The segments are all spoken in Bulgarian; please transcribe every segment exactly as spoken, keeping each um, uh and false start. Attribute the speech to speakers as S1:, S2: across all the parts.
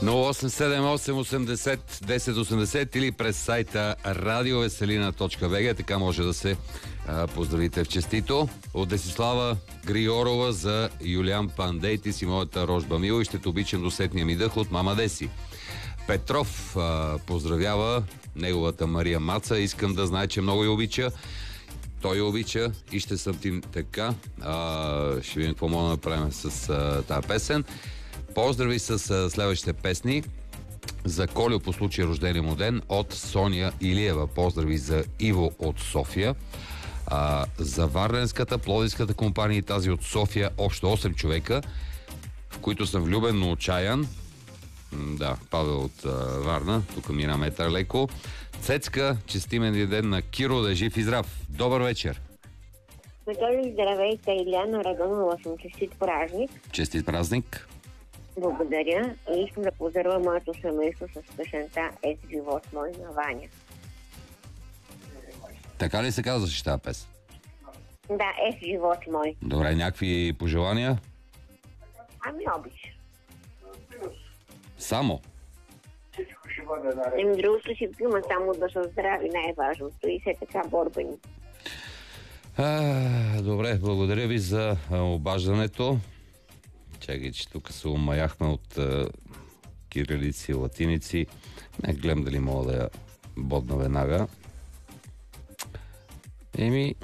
S1: нула осем седем осем осемдесет десет осемдесет или през сайта радиовеселина точка би джи. Така може да се а, поздравите в честито. От Десислава Гриорова за Юлиан Пандей. Ти си моята рожба мила и ще те обичам до сетния ми дъх от мама Деси. Петров а, поздравява неговата Мария Маца. Искам да знае, че много я обича. Той я обича и ще съм ти така. А, ще видим какво мога да направим с а, тази песен. Поздрави с а, следващите песни за Колю по случай рождения му ден от Соня Илиева. Поздрави за Иво от София. А, за Варненската, Пловдивската компания и тази от София, общо осем човека, в които съм влюбен, но отчаян. М, да, Павел от а, Варна, тук мина метър леко. Цецка, честимен ден на Киро, да е жив и здрав. Добър вечер.
S2: Методи, здравейте, Иляна Радонова съм. Честит празник.
S1: Честит празник.
S2: Благодаря и искам да поздравя моето семейство с песента "Ес живот мой" на Ваня.
S1: Така ли се казваше тази песен?
S2: Да, "Ес живот мой".
S1: Добре, някакви пожелания?
S2: Ами обич.
S1: Само?
S2: Еми другото си има, само да са здрави, най-важното, и все така борбени.
S1: А, добре, благодаря ви за а, обаждането. Чакай, че тук се умаяхме от а, кирилици и латиници. Не гледам дали мога да я бодна веднага. Еми...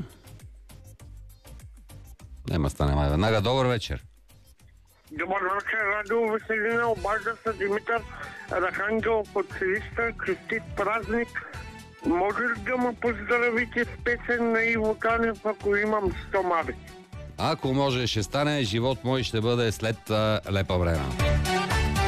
S1: Нема стане май веднага. Добър вечер.
S3: Добър вечер, Радио Веселина, обажда се Димитър Архангел от Силистра. Честит празник. Може ли да ме поздравите с песен на Иво Танев, ако имам сто мари?
S1: Ако може, ще стане. Живот мой ще бъде след а, лепа време.